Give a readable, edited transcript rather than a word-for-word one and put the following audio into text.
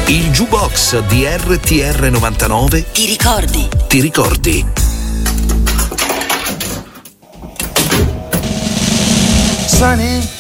Il jukebox di RTR 99. Ti ricordi? Ti ricordi? Sunny